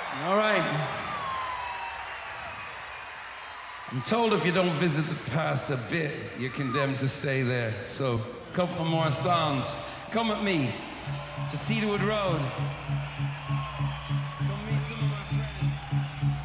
All right. I'm told if you don't visit the past a bit, you're condemned to stay there. So, a couple more songs. Come with me to Cedarwood Road. Go meet some of my friends.